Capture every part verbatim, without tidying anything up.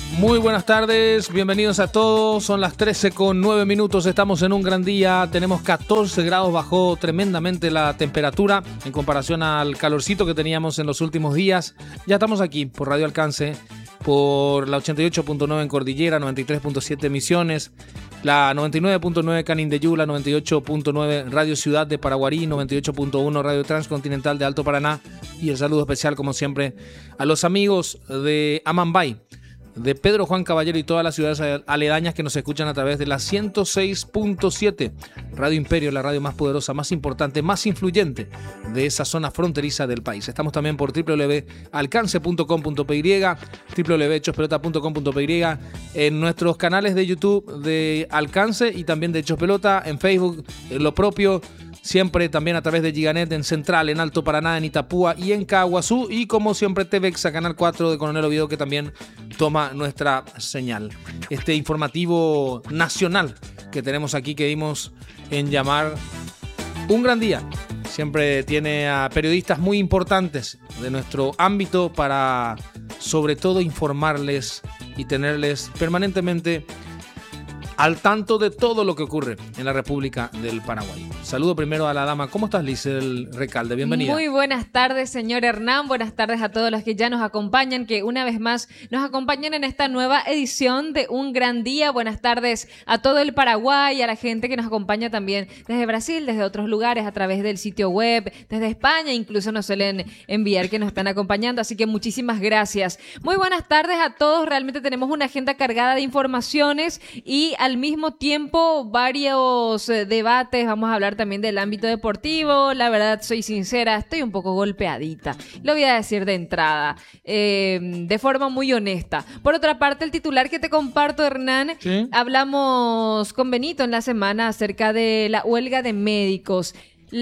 Muy buenas tardes, bienvenidos a todos. Son las trece con nueve minutos, estamos en un gran día. Tenemos catorce grados, bajó tremendamente la temperatura en comparación al calorcito que teníamos en los últimos días. Ya estamos aquí por Radio Alcance, por la ochenta y ocho punto nueve en Cordillera, noventa y tres punto siete Misiones, la noventa y nueve punto nueve Canindeyú, la noventa y ocho punto nueve Radio Ciudad de Paraguarí, noventa y ocho punto uno Radio Transcontinental de Alto Paraná, y el saludo especial, como siempre, a los amigos de Amambay, de Pedro Juan Caballero y todas las ciudades aledañas que nos escuchan a través de la ciento seis punto siete Radio Imperio, la radio más poderosa, más importante, más influyente de esa zona fronteriza del país. Estamos también por doble u doble u doble u punto alcance punto com punto pe ye, doble u doble u doble u punto hechos pelota punto com punto pe ye, en nuestros canales de YouTube de Alcance y también de Hechos Pelota, en Facebook, en lo propio, siempre también a través de Giganet en Central, en Alto Paraná, en Itapúa y en Caguazú, y como siempre T V X a Canal cuatro de Coronel Oviedo, que también toma nuestra señal. Este informativo nacional que tenemos aquí, que dimos en llamar Un Gran Día, siempre tiene a periodistas muy importantes de nuestro ámbito para, sobre todo, informarles y tenerles permanentemente al tanto de todo lo que ocurre en la República del Paraguay. Saludo primero a la dama. ¿Cómo estás, Lisel Recalde? Bienvenida. Muy buenas tardes, señor Hernán. Buenas tardes a todos los que ya nos acompañan, que una vez más nos acompañan en esta nueva edición de Un Gran Día. Buenas tardes a todo el Paraguay, a la gente que nos acompaña también desde Brasil, desde otros lugares, a través del sitio web, desde España. Incluso nos suelen enviar que nos están acompañando, así que muchísimas gracias. Muy buenas tardes a todos. Realmente tenemos una agenda cargada de informaciones y al mismo tiempo varios eh, debates. Vamos a hablar también del ámbito deportivo. La verdad, soy sincera, estoy un poco golpeadita. Lo voy a decir de entrada, eh, de forma muy honesta. Por otra parte, el titular que te comparto, Hernán, ¿sí? Hablamos con Benito en la semana acerca de la huelga de médicos.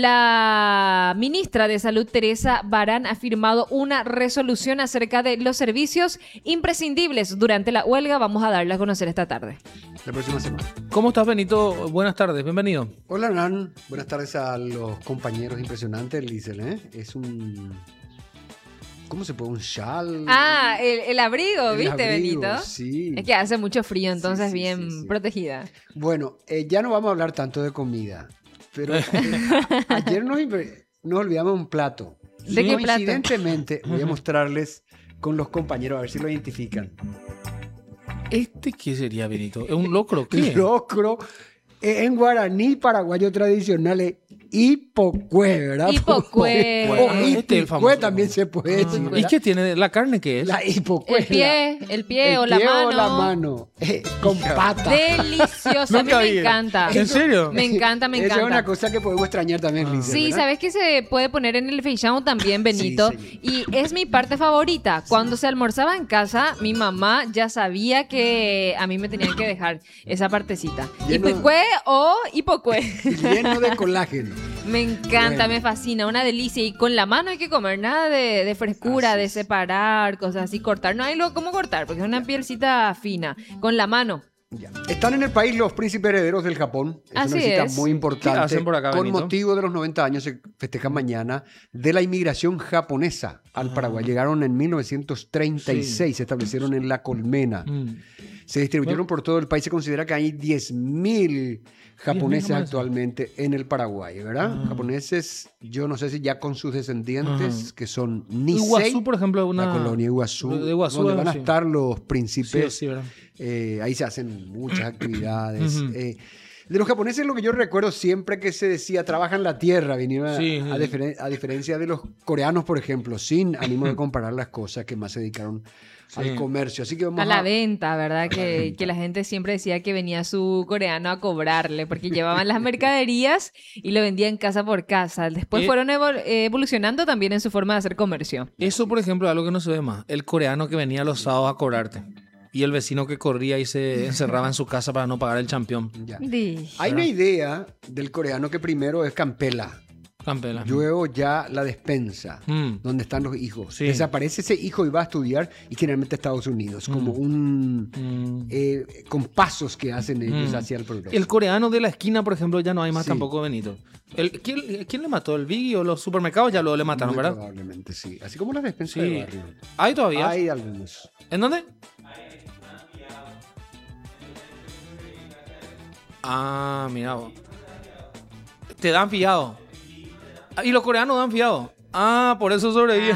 La ministra de Salud, Teresa Barán, ha firmado una resolución acerca de los servicios imprescindibles durante la huelga. Vamos a darla a conocer esta tarde. La próxima semana. ¿Cómo estás, Benito? Buenas tardes, bienvenido. Hola, Hernán. Buenas tardes a los compañeros. Impresionante, Lisel, ¿eh? Es un... ¿Cómo se puede? ¿Un chal? Ah, el, el abrigo, el ¿viste, abrigo, Benito? Sí. Es que hace mucho frío, entonces sí, sí, bien sí, sí. protegida. Bueno, eh, ya no vamos a hablar tanto de comida, pero eh, ayer nos, nos olvidamos un plato. ¿De qué plato? Coincidentemente, voy a mostrarles con los compañeros, a ver si lo identifican. ¿Este qué sería, Benito? ¿Es un locro? ¿Qué? Locro. En guaraní paraguayo tradicional es Ipocue, ¿verdad? Ipocue. O Este es el famoso. Ipocue también se puede decir, ¿Y ¿verdad? qué tiene? ¿La carne qué es? La Ipocue. El pie, el pie el o la pie mano. o la mano. Eh, con pata. Delicioso, a mí Nunca me vi. encanta. ¿En serio? Me encanta, me Esa encanta. es una cosa que podemos extrañar también, Ah. Lisa, Sí, ¿verdad? ¿sabes qué se puede poner en el feijão también, Benito? Sí, Y es mi parte favorita. Cuando se almorzaba en casa, mi mamá ya sabía que a mí me tenían que dejar esa partecita. Lleno- ¿Ipocue o hipocue? Lleno de colágeno. Me encanta, Bueno. me fascina, una delicia. Y con la mano hay que comer, nada de, de frescura, Así de es. separar, cosas así, cortar. No hay luego cómo cortar, porque es una pielcita fina. Con la mano. Ya. Están en el país los príncipes herederos del Japón. Es Así una visita es. muy ¿Qué importante. hacen por acá, Con Benito? motivo de los noventa años, se festeja mañana, de la inmigración japonesa al Paraguay. Llegaron en mil novecientos treinta y seis, Sí. se establecieron en La Colmena. Mm. Se distribuyeron por todo el país. Se considera que hay diez mil japoneses japoneses. actualmente en el Paraguay, ¿verdad? Ah. Japoneses, yo no sé si ya con sus descendientes, Ajá. que son Nisei, Iguazú, por ejemplo, es una... la colonia Iguazú, de Iguazú, donde van a sí. estar los Sí, príncipes. sí, ¿verdad? Eh, ahí se hacen muchas actividades. Ujú. Eh, de los japoneses, lo que yo recuerdo siempre que se decía, trabajan la tierra, vinieron a, Sí, a sí. diferen- a diferencia de los coreanos, por ejemplo, sin ánimo de comparar las cosas, que más se dedicaron Sí. al comercio. Así que vamos A a... la venta, ¿verdad? Que, que la gente siempre decía que venía su coreano a cobrarle, porque llevaban las mercaderías y lo vendían casa por casa. Después Eh. fueron evol- eh, evolucionando también en su forma de hacer comercio. Eso, por ejemplo, es algo que no se ve más. El coreano que venía los sábados a cobrarte. Y el vecino que corría y se encerraba en su casa para no pagar el champión. Ya. Di. Hay una idea del coreano que primero es campela. Campela. Luego ya la despensa, Mm. donde están los hijos. Sí. Desaparece ese hijo y va a estudiar, y generalmente a Estados Unidos, como un... Mm. eh, con pasos que hacen ellos Mm. hacia el progreso. El coreano de la esquina, por ejemplo, ya no hay más Sí. tampoco, Benito. El, ¿quién, quién le mató? ¿El Biggie o los supermercados? Ya lo le mataron, Muy ¿verdad? Probablemente sí. Así como las despensas Sí. de barrio. ¿Hay todavía? Hay algunos. ¿En dónde? Ah, mira vos. Te dan fiado. Ah, y los coreanos dan fiado. Ah, por eso sobreviven.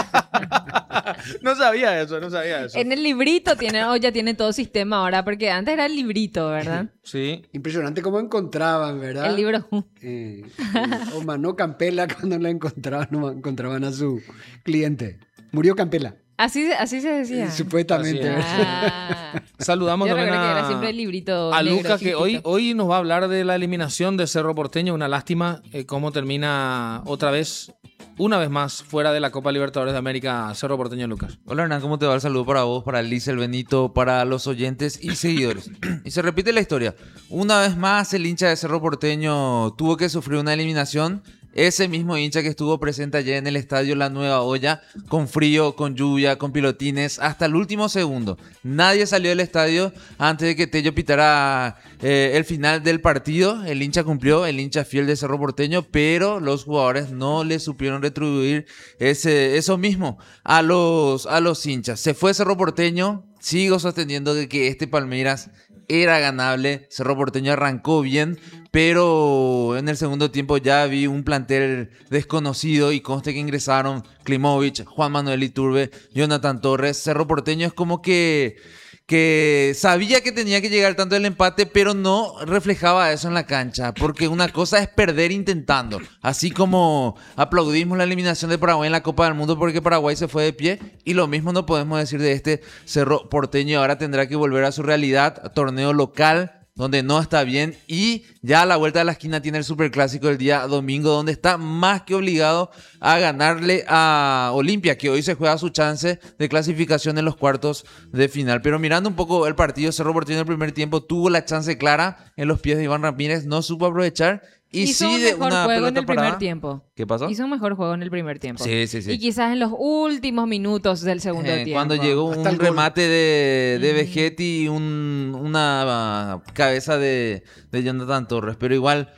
Ah. No sabía eso, no sabía eso. En el librito tiene, o ya tiene todo sistema ahora, porque antes era el librito, ¿verdad? Sí. Impresionante cómo encontraban, ¿verdad? El libro. Eh, eh, o Manó Campela cuando la encontraban, no encontraban a su cliente. Murió Campela, Así, así se decía. supuestamente. Así es. ¿verdad? Ah. Saludamos Yo también recuerdo que era a, siempre el librito a negro, Lucas, que hoy, chiquitito. hoy nos va a hablar de la eliminación de Cerro Porteño. Una lástima eh, cómo termina otra vez, una vez más, fuera de la Copa Libertadores de América, Cerro Porteño. Lucas. Hola Hernán, ¿cómo te va? El saludo para vos, para Liz, el Benito, para los oyentes y seguidores. Y se repite la historia. Una vez más, el hincha de Cerro Porteño tuvo que sufrir una eliminación. Ese mismo hincha que estuvo presente ayer en el estadio La Nueva Olla, con frío, con lluvia, con pilotines, hasta el último segundo. Nadie salió del estadio antes de que Tello pitara eh, el final del partido. El hincha cumplió, el hincha fiel de Cerro Porteño, pero los jugadores no le supieron retribuir ese, eso mismo a los, a los hinchas. Se fue Cerro Porteño, sigo sosteniendo de que este Palmeiras era ganable. Cerro Porteño arrancó bien, pero en el segundo tiempo ya vi un plantel desconocido y conste que ingresaron Klimovic, Juan Manuel Iturbe, Jonathan Torres. Cerro Porteño es como que, que sabía que tenía que llegar tanto el empate, pero no reflejaba eso en la cancha, porque una cosa es perder intentando, así como aplaudimos la eliminación de Paraguay en la Copa del Mundo porque Paraguay se fue de pie, y lo mismo no podemos decir de este Cerro Porteño. Ahora tendrá que volver a su realidad, torneo local, donde no está bien, y ya a la vuelta de la esquina tiene el Superclásico el día domingo, donde está más que obligado a ganarle a Olimpia, que hoy se juega su chance de clasificación en los cuartos de final. Pero mirando un poco el partido, Cerro Porteño en el primer tiempo tuvo la chance clara en los pies de Iván Ramírez, no supo aprovechar. Y Hizo sí, un de mejor una juego en pelota el primer parada. tiempo. ¿Qué pasó? Hizo un mejor juego en el primer tiempo. Sí, sí, sí. Y quizás en los últimos minutos del segundo Eh, tiempo. Cuando llegó Hasta un el gol. remate de, de Mm. Vegetti y un, una uh, cabeza de, de Jonathan Torres. Pero igual,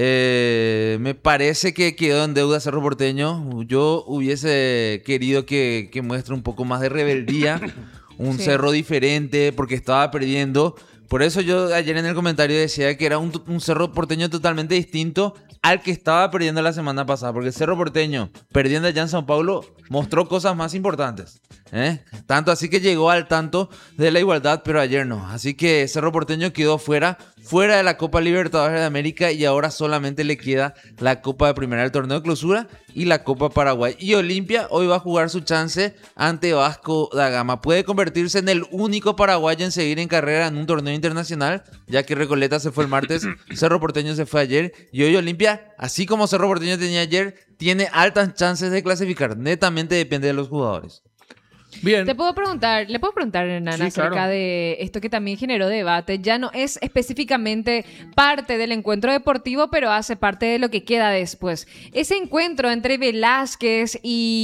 eh, me parece que quedó en deuda Cerro Porteño. Yo hubiese querido que, que muestre un poco más de rebeldía. Un Sí. Cerro diferente, porque estaba perdiendo. Por eso yo ayer en el comentario decía que era un, un Cerro Porteño totalmente distinto al que estaba perdiendo la semana pasada. Porque el Cerro Porteño, perdiendo allá en São Paulo, mostró cosas más importantes. ¿eh? Tanto así que llegó al tanto de la igualdad, pero ayer no. Así que Cerro Porteño quedó fuera, fuera de la Copa Libertadores de América, y ahora solamente le queda la Copa de Primera del Torneo de Clausura y la Copa Paraguay. Y Olimpia hoy va a jugar su chance ante Vasco da Gama. Puede convertirse en el único paraguayo en seguir en carrera en un torneo internacional, ya que Recoleta se fue el martes, Cerro Porteño se fue ayer, y hoy Olimpia, así como Cerro Porteño tenía ayer, tiene altas chances de clasificar. Netamente depende de los jugadores. Bien. Te puedo preguntar, le puedo preguntar, Hernán, Sí, acerca claro. de esto que también generó debate. Ya no es específicamente parte del encuentro deportivo, pero hace parte de lo que queda después. Ese encuentro entre Velázquez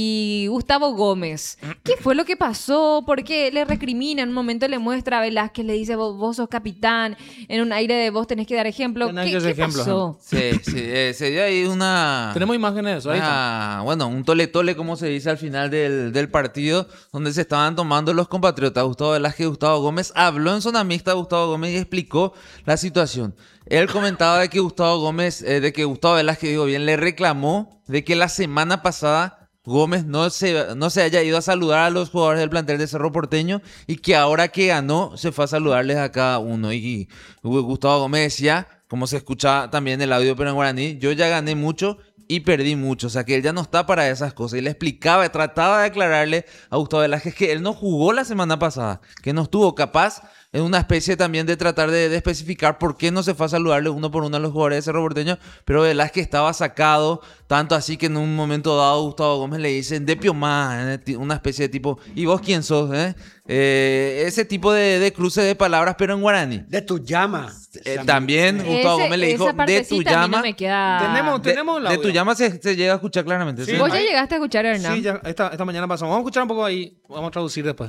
y Gustavo Gómez. ¿Qué fue lo que pasó? ¿Por qué le recrimina? En un momento le muestra a Velázquez, le dice, vos, vos sos capitán, en un aire de vos tenés que dar ejemplo. Tenés ¿Qué, que ser qué ejemplo, pasó? Sí, sí, eh, se dio ahí una... Tenemos imágenes de eso. Ahí está. Ah, bueno, un tole-tole, como se dice al final del, del partido, donde se estaban tomando los compatriotas. Gustavo Velázquez y Gustavo Gómez. Habló en zona mixta Gustavo Gómez y explicó la situación. Él comentaba de que Gustavo Gómez, eh, de que Gustavo Velázquez, digo bien, le reclamó de que la semana pasada Gómez no se, no se haya ido a saludar a los jugadores del plantel de Cerro Porteño, y que ahora que ganó se fue a saludarles a cada uno. Y, y Gustavo Gómez decía, como se escucha también el audio pero en guaraní, yo ya gané mucho y perdí mucho, o sea que él ya no está para esas cosas. Y le explicaba, trataba de aclararle a Gustavo Velázquez que él no jugó la semana pasada, que no estuvo capaz, en una especie también de tratar de, de especificar por qué no se fue a saludarle uno por uno a los jugadores de Cerro Porteño, pero Velázquez estaba sacado, tanto así que en un momento dado Gustavo Gómez le dice, de piomá, una especie de tipo, ¿y vos quién sos? Eh? Eh, ese tipo de, de cruce de palabras, pero en guaraní. De tu llama. Eh, también Gustavo Ese- Gómez le dijo, esa de tu partecita a mí llama. no me queda... Tenemos- De, tenemos el de audio. tu llama se, se llega a escuchar claramente. Sí. ¿sí? ¿Vos ya ahí- llegaste a escuchar, Hernán? Sí, ya esta, esta mañana pasamos. Vamos a escuchar un poco ahí. Vamos a traducir después.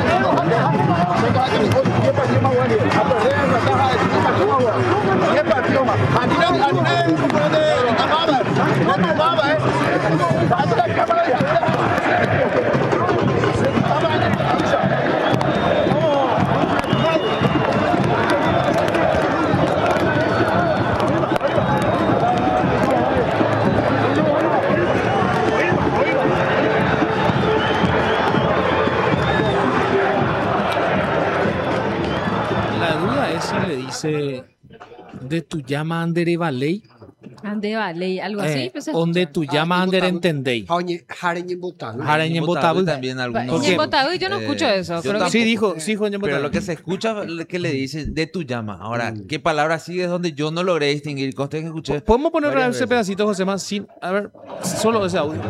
Qué dice de tu llama andere valey. Ande vale, algo así. Eh, pues, se donde escucha. tu llama under entendei. Hareñe Botabu. Hareñe En Botabu. también algunos. Pa- en Botabu yo no eh, escucho eso, yo pero que- tampoco. Sí dijo, sí dijo en Pero Botabu. lo que se escucha es que le dicen de tu llama. Ahora, Mm. ¿qué palabra sigue es donde yo no logré distinguir? Conste que escuché. Podemos poner varias ese veces. pedacito, José, más sin. A ver, solo ese audio.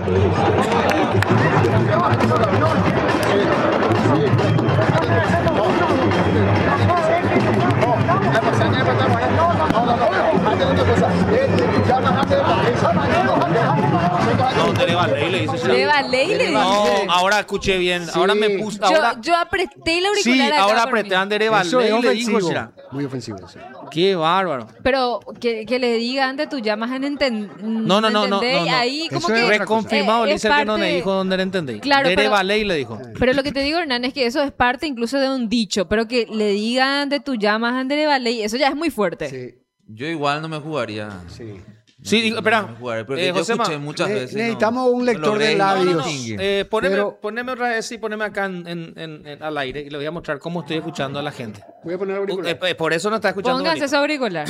No, de Valey le dice. De Valey le dice. No, ahora escuché bien. Ahora me puse. Ahora, Yo, yo apreté el sí, auricular acá ahora por apreté mí. Andere Eso es Valey le ofensivo. dijo. Shira. Muy ofensivo. Sí. Qué bárbaro. Pero que, que le diga antes tú llamas en enten No, no, no, no, entendé, no, y no. ahí como Eso es que otra cosa. Reconfirmado, eh, le es dice el que no parte- le dijo donde le entendí. Claro, Dere pero- Valey le dijo. Pero lo que te digo, Hernán, es que eso es parte incluso de un dicho, pero que le digan de tu llamas Andere Valey, eso ya es muy fuerte. Sí, Yo igual no me jugaría. sí. Sí, digo, espera. No me jugaría, porque Eh, yo Josema, escuché muchas ne- veces. necesitamos no- un no lector logré de No, no, no. labios. Eh, poneme, Pero- poneme otra vez y poneme acá en, en- en- en- al aire y le voy a mostrar cómo estoy escuchando a la gente. Voy a poner Uh, auricular. eh, eh, por eso no está escuchando. Pónganse su auricular.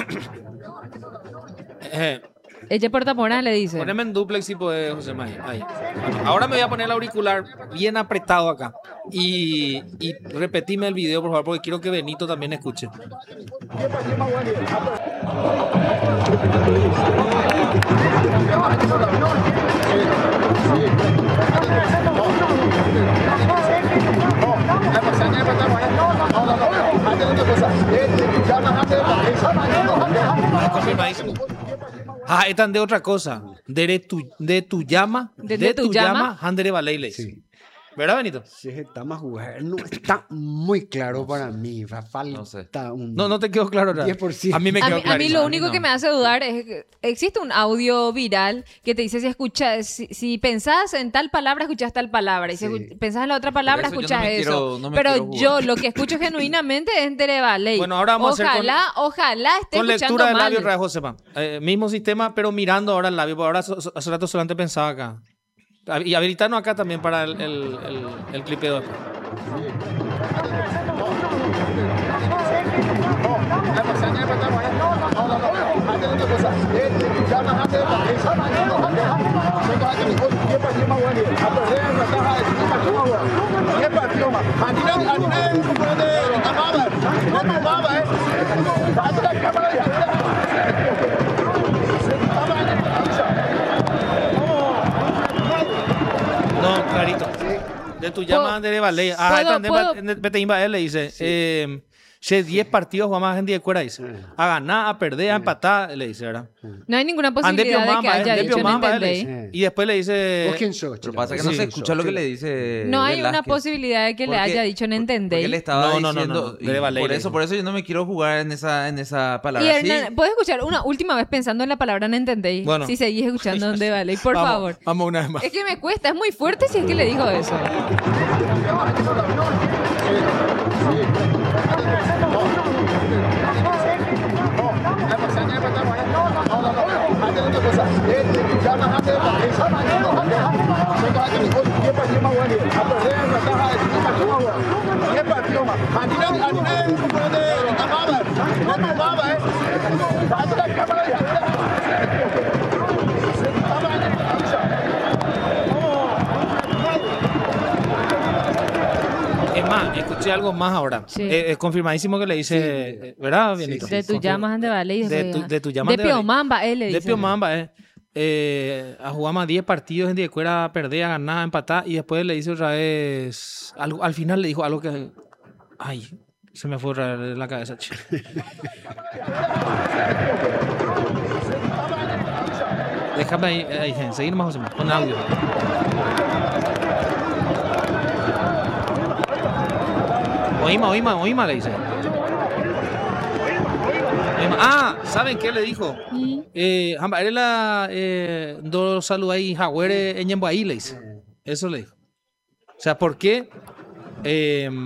Eh, Ella portamona le dice. poneme en duplex si podés, José María. Ahí. Bueno, ahora me voy a poner el auricular bien apretado acá. Y, y repetime el video, por favor, porque quiero que Benito también escuche. Ah, confirmadísimo. Ah, están de otra cosa. De tu, de tu llama. De- De, de tu, tu llama. llama. Handere Valey le dice. Sí. ¿Verdad, Benito? Sí, está más jugar. No está muy claro para mí. fa- Falta No sé. un. No, no te quedó claro. ¿verdad? diez por ciento. A mí me A quedó mí, a mí clarísimo. lo único no. que me hace dudar es que existe un audio viral que te dice si escuchas, si, si pensás en tal palabra, escuchás tal palabra. Y si Sí. escu- pensás en la otra palabra, eso yo no escuchás me eso. quiero- no me Pero quiero jugar. yo lo que escucho genuinamente es Tere Valey. Bueno, ahora vamos a hacer con- ojalá, ojalá esté Con escuchando lectura del mal. labio otra vez, Josepa. Eh, mismo sistema, pero mirando ahora el labio. Porque ahora so- so- hace rato solamente pensaba acá. A- Y habilitarnos acá también para el, el, el, el clipeo después. No, clarito. De tu llama ¿Puedo- de Valey. Ah, puedo- esta puedo- Beteimba él le dice. Eh, che, diez partidos jugamos a gente de cuera, dice. A ganar, a perder, a empatar, le dice, ¿verdad? No hay ninguna Ande posibilidad de que Piomamba, haya de dicho no Piomamba, él le entendéis. dice. Eh. Y después le dice. ¿Vos quién sos? Lo que Chila? pasa es que Sí. no se escucha lo que le dice. No hay una Velázquez. posibilidad de que le Porque- haya dicho no Porque él entendéis. estaba No, no, no, diciendo. no, no. y Debe valer, por le eso, dijo. por eso yo no me quiero jugar en esa, en esa Y palabra. Sí, Hernán, ¿puedes escuchar una última vez pensando en la palabra no entendéis? Bueno. Si seguís escuchando donde vale, por Vamos, favor. Vamos una vez más. Es que me cuesta, es muy fuerte si es que le digo eso. Es más, escuché algo más ahora. Sí. Eh, es confirmadísimo que le dice, eh, ¿verdad, Benito? De tu llamas de vale y De después tu- diga, de tu llamas de de Valey. Piomamba, él le dice. De Piomamba, eh. Eh, a jugar más diez partidos en Diezcuera, a perder, a ganar, a empatar. Y después le dice otra vez. Algo, al final le dijo algo que. Ay, se me fue otra vez de la cabeza, chico. Déjame ahí, ahí, gente, seguir más o menos, con audio. Oíma, oíma, oíma, le dice. Oíma. Ah, ¿saben qué le dijo? Mm. Eh, Jamba, era la eh, dos saludos ahí, Jaguere en Ñemboahí, le dice. Eso le dijo. O sea, ¿por qué? Eh,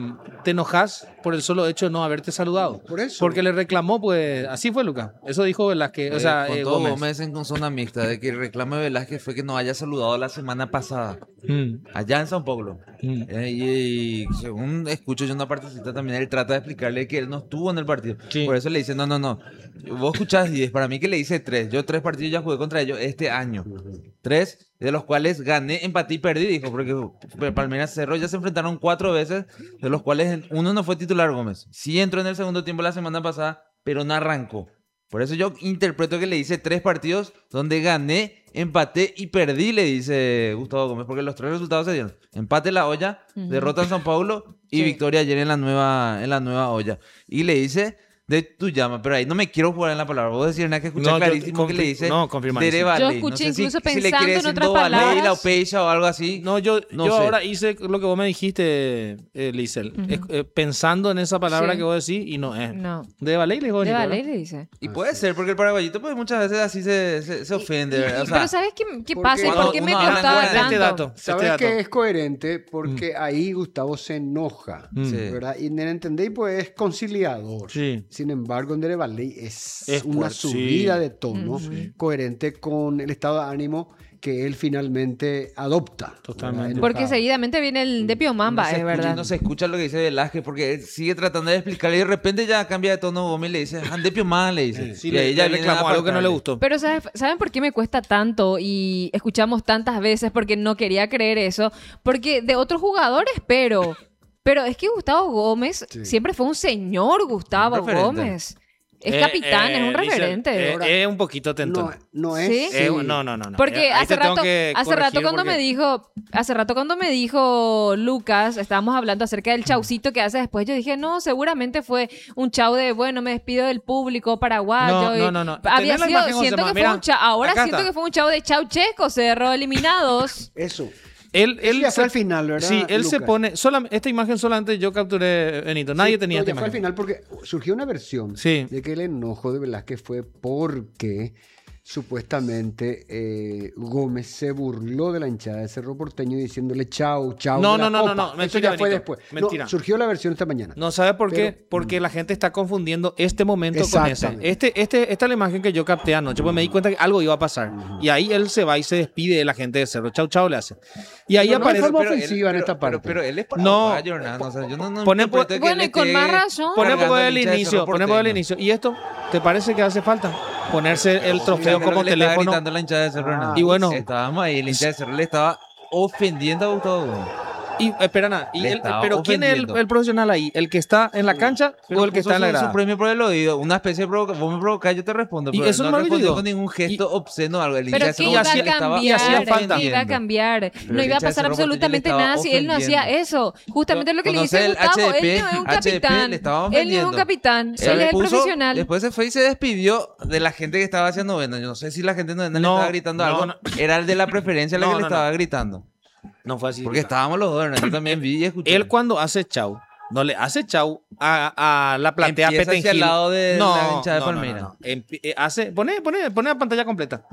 te enojas por el solo hecho de no haberte saludado. Por eso. Porque le reclamó, pues, así fue, Lucas. Eso dijo Velázquez, o sea, con eh, todo Gómez. Gómez en con zona mixta de que el reclamo de Velázquez fue que nos haya saludado la semana pasada, Mm, allá en San Paulo. mm. Eh, y, y según escucho yo una partecita también, él trata de explicarle que él no estuvo en el partido. Sí. Por eso le dice, no, no, no. Vos escuchás diez, para mí que le hice tres. Yo tres partidos ya jugué contra ellos este año. Tres, de los cuales gané, empaté y perdí, dijo, porque Palmeiras Cerro ya se enfrentaron cuatro veces, de los cuales en- uno no fue titular Gómez. Sí entró en el segundo tiempo la semana pasada, pero no arrancó. Por eso yo interpreto que le hice tres partidos donde gané, empaté y perdí, le dice Gustavo Gómez, porque los tres resultados se dieron. Empate en la olla, Ujú. derrota en San Paulo y Sí. victoria ayer en la nueva, en la nueva olla. Y le dice de tu llama, pero ahí no me quiero jugar en la palabra. Vos decís, nada que escuchar No, yo clarísimo que confi- le dice no, confirmadísimo. Dere Yo Valley. escuché No sé si- incluso si, le pensando quiere en decir otras Do Valley, palabras. la Opeixa o algo así. No, yo, No yo sé. ahora hice lo que vos me dijiste, eh, Liesel, Ujú. Es- eh, pensando en esa palabra Sí. que vos decís y no es. No. De Valle le dijo De bonito, Valle ¿verdad? le dice. Y puede ser, porque el paraguayito pues muchas veces así se, se, se ofende, ¿verdad? O sea, Pero ¿sabes qué, qué porque pasa? ¿Y cuando por qué me uno habla en costaba guaraní, tanto? Este dato. ¿Sabes este que dato. es coherente? Porque ahí Gustavo se enoja, Mm. Sí. ¿verdad? Y en el entendéis, pues es conciliador. Sí. Sin embargo, en Dere Valley es, Es una por- subida sí. de tono Sí. coherente con el estado de ánimo que él finalmente adopta. Totalmente. ¿verdad? Porque Enojado. seguidamente viene el de no Piomamba, se es escucha- verdad. no se escucha lo que dice Velázquez, porque él sigue tratando de explicarle y de repente ya cambia de tono Gómez y le dice, Andepio más, le dice. Sí, y le, ahí le ya viene reclamó a algo que no le apartarle. gustó. Pero ¿sabes- ¿saben por qué me cuesta tanto? Y escuchamos tantas veces porque no quería creer eso. Porque de otros jugadores, pero... Pero es que Gustavo Gómez Sí. siempre fue un señor Gustavo Un referente. Gómez. Es Eh, capitán, eh, es un Liesel, referente. eh, Ahora- es un poquito tentón. No, no es. ¿Sí? Eh, no, no, no, no. Porque Eh, ahí hace te tengo rato, que hace rato corregir cuando porque- me dijo, hace rato cuando me dijo Lucas, estábamos hablando acerca del chaucito que hace después, yo dije, no, seguramente fue un chau de, bueno, me despido del público paraguayo. No, y no, no, no. Había Tenés la sido, imagen, siento Josema, que mira, fue un chau, ahora acá siento está. que fue un chau de chau Checo, Cerro, eliminados. Eso. Él, Él él ya se- fue al final, ¿verdad? Sí, él se Lucas? pone. solam- esta imagen solamente yo capturé, Benito. Nadie Sí, tenía no, esta ya fue al imagen. final porque surgió una versión Sí. de que el enojo de Velázquez fue porque supuestamente eh, Gómez se burló de la hinchada de Cerro Porteño diciéndole chau, chau. No, de la no, no, no, copa. no, Eso mentira, ya fue Benito, después. No, mentira. surgió la versión esta mañana. No, ¿sabe por qué? Pero- Porque la gente está confundiendo este momento con ese. Exactamente. Este, este, esta es la imagen que yo capté anoche, pues me di cuenta que algo iba a pasar. Y ahí él se va y se despide de la gente de Cerro. Chau, chau, le hace. Y ahí No, no, aparece. forma Pero él- ofensiva en pero- esta parte. Pero, pero él es No. paraguayo, Hernán. O sea, yo no, no Pone- interpreto que Bueno, él y con esté más razón. Pone cargando poco al del hincha de inicio, Cerro pone poco del Porteño. inicio. ¿Y esto te parece que hace falta? Ponerse el trofeo Claro, como que le estaba teléfono. gritando la hinchada de Cerro, Ah, Hernán. y bueno. Estábamos ahí, el hincha de Cerro le estaba ofendiendo a Gustavo Gómez. Y espera nada. Y Le él- estaba pero ¿quién es el, ofendiendo. el profesional ahí? ¿El que está en la cancha Pero o el que puso está en la su- grada? su premio por el oído, una especie de provocación. Vos me provocás, yo te respondo. Y Pero eso él no no es lo que yo respondió digo. con ningún gesto obsceno o algo. El hincha Pero de ¿qué Cerro iba a hacía- le estaba y hacía cambiar? falta. ¿Qué iba a cambiar? Pero No el iba a hincha de pasar Cerro Porteño absolutamente le estaba nada si él no hacía ofendiendo. eso. Justamente lo que le Conoce dice el Gustavo, H D P, él no es un H D P capitán. le estaba Él no es un ofendiendo. capitán, él es el puso- profesional. Después se fue y se despidió de la gente que estaba haciendo novena. Yo no sé si la gente novena le No, estaba gritando no, algo. no. Era el de la preferencia la No, que le no, estaba no. gritando. No fue así. Porque estábamos los dos, ¿no? Yo también vi y escuché. Él cuando hace chau, no le hace chau a, a la platea Empieza hacia Petengil. el lado de la hinchada de no, no, Palmeiras. no, no. Empi- eh, hace, pone, pone, pone la pantalla completa.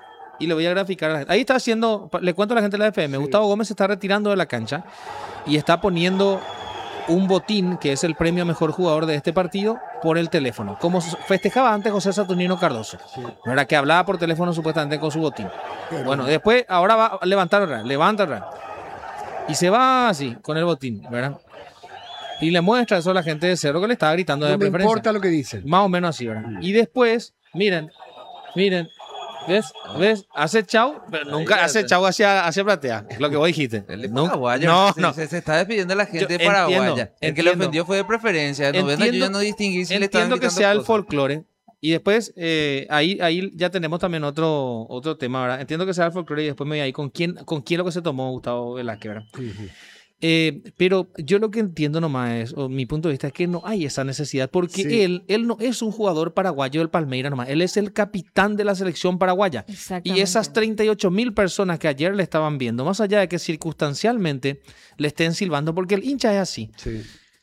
Y le voy a graficar a la gente. Ahí está haciendo, pa- le cuento a la gente de la F M. Gustavo Gómez se está retirando de la cancha y está poniendo un botín, que es el premio a mejor jugador de este partido, por el teléfono. Como s- festejaba antes José Saturnino Cardoso. No era que hablaba por teléfono supuestamente con su botín. Bueno, después, ahora va a levantar otra vez, levanta otra vez. Y se va así, con el botín, ¿verdad? Y le muestra eso a la gente de Cerro que le estaba gritando de No me preferencia. importa lo que dicen. Más o menos así, ¿verdad? Y después, miren, miren, ¿ves? ¿Ves? Hace chau, pero nunca ya hace sé. chau hacia, hacia platea. Lo que vos dijiste. Él es Nunca- paraguayo. No, se, no. Se, se está despidiendo de la gente Yo paraguaya. entiendo, el que le entiendo. ofendió fue de preferencia. De novena yo ya no distinguí si le estaban Entiendo que gritando sea el cosas. folclore. Y después, eh, ahí, ahí ya tenemos también otro, otro tema, ¿verdad? Entiendo que sea el folclore y después me voy ahí con quién, con quién lo que se tomó Gustavo Velázquez, ¿verdad? Eh, pero yo lo que entiendo nomás es, o mi punto de vista es que no hay esa necesidad, porque Sí. él, él no es un jugador paraguayo del Palmeiras nomás, él es el capitán de la selección paraguaya. Y Exactamente. esas treinta y ocho mil personas que ayer le estaban viendo, más allá de que circunstancialmente le estén silbando, porque el hincha es así. Sí.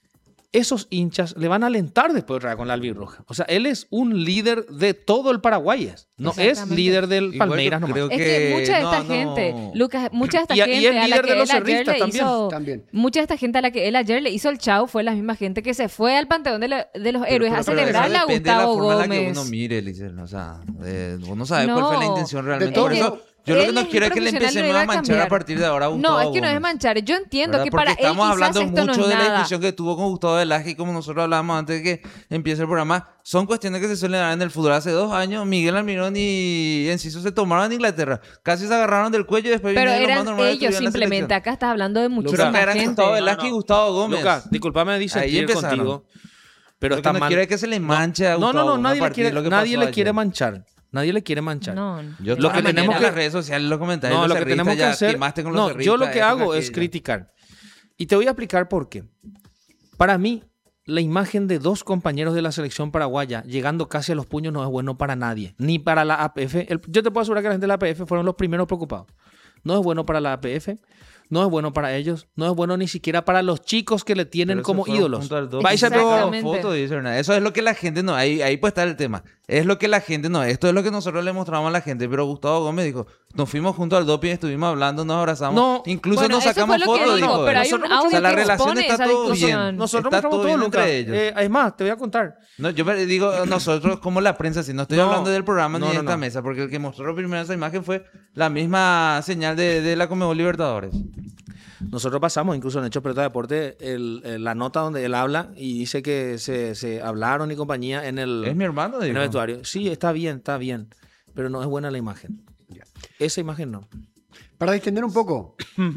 esos hinchas le van a alentar después otra vez con la albirroja. O sea, él es un líder de todo el Paraguay. No es Exactamente. líder del Igual Palmeiras yo nomás. creo Es que mucha de no, esta no. gente, Lucas, mucha de esta Y- y gente es a la líder que de él los ayer cerristas le también. hizo, También. mucha de esta gente a la que él ayer le hizo el chau fue la misma gente que se fue al Panteón de, lo- de los Héroes a Pero celebrarle a eso depende de la Gustavo forma en la que Gómez. uno mire, Licel. O sea, eh, vos no sabes No. cuál fue la intención realmente. todo Por eso, eso, yo lo que él no es quiero es que le profesional, empecemos lo a iba a manchar a cambiar. partir de ahora a No, Gustavo es que no es Gómez. manchar. Yo entiendo ¿Verdad? que Porque para él estamos quizás hablando esto no mucho es de la nada. discusión que tuvo con Gustavo Velázquez, como nosotros hablábamos antes de que empiece el programa. Son cuestiones que se suelen dar en el fútbol. Hace dos años, Miguel Almirón y Enciso se tomaron en Inglaterra. Casi se agarraron del cuello y después Pero vinieron los eran más normales ellos estuvieron en la simplemente. selección. Acá estás hablando de Pero muchísima acá eran gente. Gustavo Velázquez y Gustavo Gómez. Lucas, discúlpame Ahí disentir empezaron. contigo, pero Lo que está no mal. quiero es que se le manche a No, Gustavo no, no, Gómez nadie a le partir quiere, de lo que nadie pasó le quiere ayer. manchar. Nadie le quiere manchar. No. Yo Lo que tenemos en que- las redes sociales, los comentarios, No, los lo que cerristas, tenemos que ya hacer. quemaste con los No, yo lo cerristas, que esto, hago es aquello. criticar. Y te voy a explicar por qué. Para mí, la imagen de dos compañeros de la selección paraguaya llegando casi a los puños no es bueno para nadie, ni para la A P F. El- yo te puedo asegurar que la gente de la A P F fueron los primeros preocupados. No es bueno para la A P F, no es bueno para ellos, no es bueno ni siquiera para los chicos que le tienen Pero como se fueron ídolos. junto al doping, Vais a se sacaron Exactamente. fotos, dice Hernán. Eso es lo que la gente no. Ahí, ahí puede estar el tema. Es lo que la gente no. Esto es lo que nosotros le mostramos a la gente. Pero Gustavo Gómez dijo: nos fuimos junto al doping, estuvimos hablando, nos abrazamos. No. Incluso Bueno, nos eso sacamos fue lo que fotos. dijo, dijo pero él. hay un Nosotros- audio o sea, la que relación expone está esa todo discusión. bien. Nosotros Está mostramos todo todo, bien Lucas. entre ellos. Eh, es más, te voy a contar. No, yo me digo nosotros como la prensa, si no estoy No. hablando del programa No, ni de no, esta no. mesa, porque el que mostró primero esa imagen fue la misma señal de, de la Conmebol Libertadores. Nosotros pasamos, incluso en Hechos Pelota Deporte, el- el- la nota donde él habla y dice que se, se hablaron y compañía en el, Es mi hermano, en el dijo. vestuario. Sí, está bien, está bien, pero no es buena la imagen. Ya. Esa imagen no. Para distender un poco,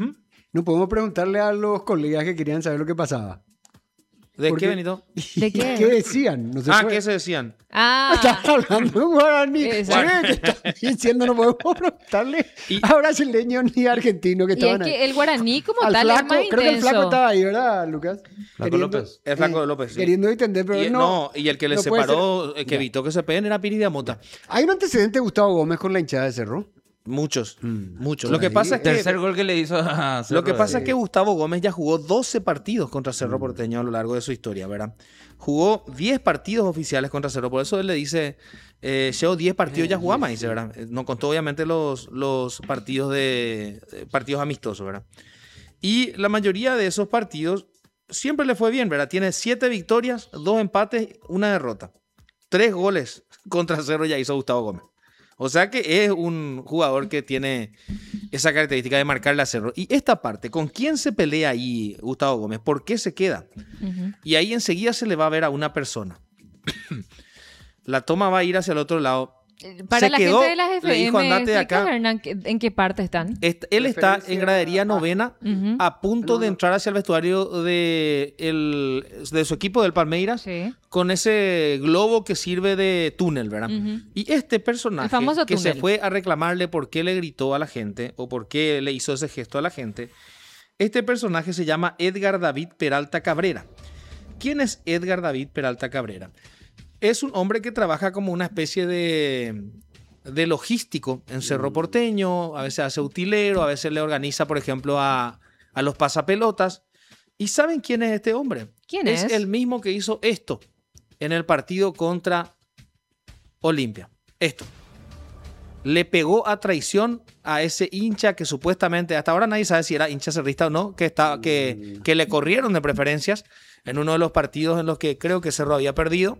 no podemos preguntarle a los colegas que querían saber lo que pasaba. ¿De ¿Por qué, qué? Benito? ¿De qué? ¿Qué decían? No se Ah, puede. ¿qué se decían? Ah, Estás hablando en guaraní. Exacto. Oye, ¿qué estás diciendo? No podemos preguntarle Y- a brasileños ni a argentinos que y es estaban ahí. que el guaraní como Al tal flaco, es más creo que el flaco intenso. estaba ahí, ¿verdad, Lucas? Flaco López. El Flaco López, sí. Queriendo entender, pero y, no. no, y el que le no puede separó, ser. el que Ya. evitó que se peguen era Piri de Amota. ¿Hay un antecedente de Gustavo Gómez con la hinchada de Cerro? Muchos, Mm. muchos. Por Lo que ahí, pasa es que Tercer gol que le hizo a Lo que Cerro, pasa eh. es que Gustavo Gómez ya jugó doce partidos contra Cerro Porteño a lo largo de su historia, ¿verdad? Jugó diez partidos oficiales contra Cerro, por eso él le dice, eh, llevo diez partidos ya jugamos, dice, ¿verdad? Eh, No contó obviamente los, los partidos de eh, partidos amistosos, ¿verdad? Y la mayoría de esos partidos siempre le fue bien, ¿verdad? Tiene siete victorias, dos empates, una derrota. Tres goles contra Cerro ya hizo Gustavo Gómez. O sea que es un jugador que tiene esa característica de marcarle a Cerro. Y esta parte, ¿con quién se pelea ahí Gustavo Gómez? ¿Por qué se queda? Ujú. Y ahí enseguida se le va a ver a una persona. La toma va a ir hacia el otro lado. Para Se la quedó, gente de las le F M, dijo, "Andate de ¿explicas, acá". Hernán, que- en qué parte están? Est- Él está Referencia en gradería a- novena, Ujú. a punto No, de no. entrar hacia el vestuario de, el- de su equipo del Palmeiras Sí. con ese globo que sirve de túnel, ¿verdad? Ujú. Y este personaje El famoso que se túnel. fue a reclamarle por qué le gritó a la gente o por qué le hizo ese gesto a la gente, este personaje se llama Edgar David Peralta Cabrera. ¿Quién es Edgar David Peralta Cabrera? Es un hombre que trabaja como una especie de, de logístico en Cerro Porteño, a veces hace utilero, a veces le organiza, por ejemplo, a, a los pasapelotas. ¿Y saben quién es este hombre? ¿Quién es? Es el mismo que hizo esto en el partido contra Olimpia. Esto. Le pegó a traición a ese hincha que supuestamente, hasta ahora nadie sabe si era hincha cerrista o no, que, estaba, que, que le corrieron de preferencias en uno de los partidos en los que creo que Cerro había perdido.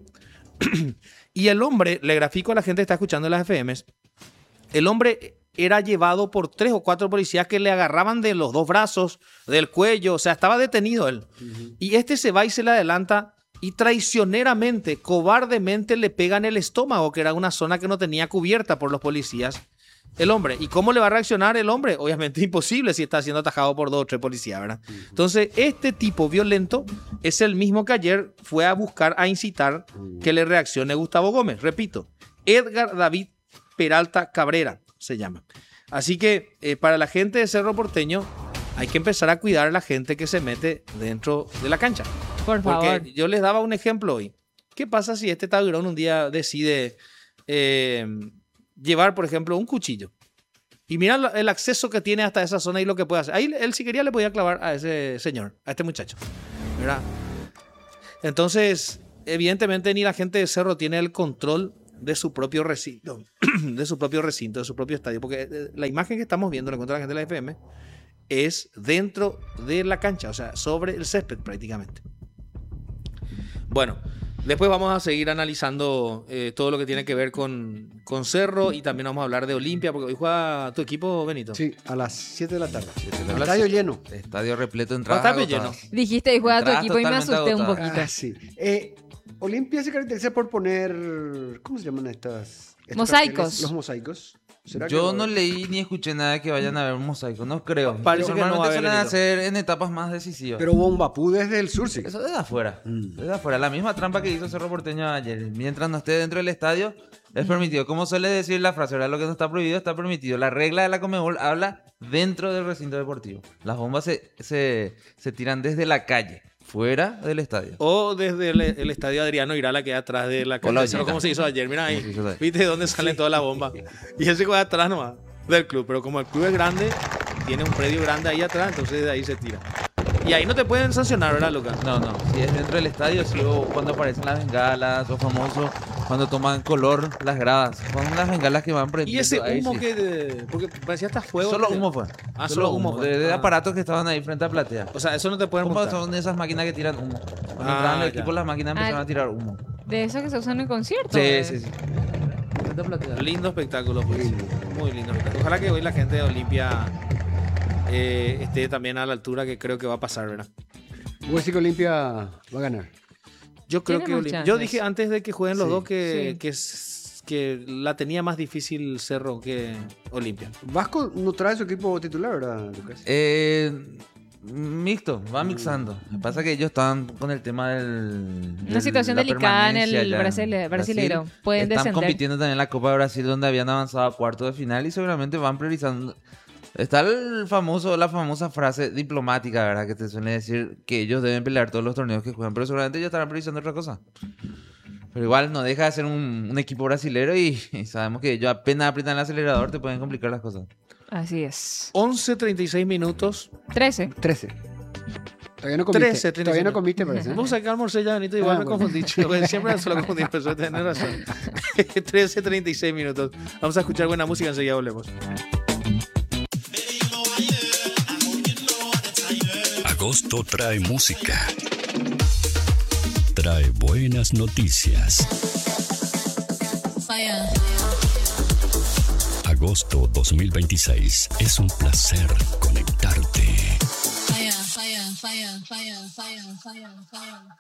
Y el hombre, le grafico a la gente que está escuchando las F Ms, el hombre era llevado por tres o cuatro policías que le agarraban de los dos brazos, del cuello, o sea, estaba detenido él. Y este se va y se le adelanta y traicioneramente, cobardemente le pega en el estómago, que era una zona que no tenía cubierta por los policías. El hombre. ¿Y cómo le va a reaccionar el hombre? Obviamente imposible si está siendo atajado por dos o tres policías, ¿verdad? Entonces, este tipo violento es el mismo que ayer fue a buscar, a incitar que le reaccione Gustavo Gómez. Repito, Edgar David Peralta Cabrera se llama. Así que eh, para la gente de Cerro Porteño hay que empezar a cuidar a la gente que se mete dentro de la cancha. Por favor. Porque yo les daba un ejemplo hoy. ¿Qué pasa si este tablón un día decide eh, llevar, por ejemplo, un cuchillo? Y mira la- el acceso que tiene hasta esa zona y lo que puede hacer. Ahí él si quería le podía clavar a ese señor, a este muchacho. ¿Verdad? Entonces, evidentemente ni la gente de Cerro tiene el control de su propio recinto, de su propio recinto, de su propio estadio, porque la imagen que estamos viendo, la encuentra la gente de la F M, es dentro de la cancha, o sea, sobre el césped prácticamente. Bueno, después vamos a seguir analizando eh, todo lo que tiene que ver con, con Cerro y también vamos a hablar de Olimpia, porque hoy juega tu equipo, Benito. Sí, a las siete de la tarde. la El estadio tarde. lleno. Estadio repleto, entradas Estadio agotadas. lleno. Dijiste y juega tu Entradas equipo y me totalmente asusté un agotadas. poquito. Ah, sí. Eh, Olimpia se caracteriza por poner, ¿cómo se llaman estas? estos Mosaicos. carteles? Los mosaicos. ¿Será Yo que no leí ni escuché nada de que vayan a ver un mosaico, no creo. Parece que no va a Normalmente haber, suelen Benito. hacer en etapas más decisivas. Pero Bombapú desde el sur, sí. Eso desde afuera, Mm. desde afuera. La misma trampa que hizo Cerro Porteño ayer. Mientras no esté dentro del estadio, es permitido. Como suele decir la frase, ¿verdad? Lo que no está prohibido está permitido. La regla de la Conmebol habla dentro del recinto deportivo. Las bombas se, se, se tiran desde la calle, fuera del estadio. O desde el, el estadio Adriano Irala, que es atrás de la cancha. la de Cerro, ollita. como se hizo ayer, mira Como se ahí. hizo ayer. ¿Viste de dónde salen todas las bombas? Y ese juega atrás nomás del club. Pero como el club es grande, tiene un predio grande ahí atrás, entonces de ahí se tira. Y ahí no te pueden sancionar, ¿verdad, Lucas? No, no. Si es dentro del estadio, sí, o cuando aparecen las bengalas, o famosos, cuando toman color las gradas. Son las bengalas que van Y prendiendo. ese ahí humo sí. que... de- porque parecía hasta fuego. Solo que- humo fue. Ah, solo humo fue. De, de Ah. aparatos que estaban ahí frente a Platea. O sea, eso no te pueden ¿Cómo multar. son esas máquinas que tiran humo? Cuando Ah, entraban el ya. equipo, las máquinas empezaron Ah, a tirar humo. De eso que se usan en conciertos. Sí, eh. sí, sí. Frente a Platea. Lindo espectáculo, pues. Muy lindo espectáculo. Ojalá que hoy la gente de Olimpia eh, esté también a la altura que creo que va a pasar, ¿verdad? Voy a decir que Olimpia va a ganar. Yo creo que Tenemos Olimpia. Yo chances. dije antes de que jueguen los Sí, dos que, sí. que, s- que la tenía más difícil Cerro que Olimpia. Vasco no trae su equipo titular, ¿verdad, Lucas? Eh, mixto, va mixando. Lo que pasa es que ellos están con el tema del. Una del- situación la delicada en permanencia el ya Brasile- brasilero. Pueden Están descender. compitiendo también en la Copa de Brasil, donde habían avanzado a cuarto de final y seguramente van priorizando. Está el famoso, la famosa frase diplomática, ¿verdad? Que te suele decir que ellos deben pelear todos los torneos que juegan, pero seguramente ellos estarán priorizando otra cosa. Pero igual no deja de ser un, un equipo brasilero y, y sabemos que ellos apenas aprietan el acelerador te pueden complicar las cosas. Así es. once treinta y seis minutos. trece. trece. Todavía no comiste. trece, treinta y Todavía no cinco. comiste, parece. ¿eh? Vos sabés que almorcé ya, Benito, igual Ah, me bueno. confundí. chico, porque siempre suelo confundir, pero tenés razón. trece treinta y seis minutos. Vamos a escuchar buena música, enseguida volvemos. Agosto trae música. Trae buenas noticias. Fire. Agosto dos mil veintiséis. Es un placer conectarte. Fire, fire, fire, fire, fire, fire, fire.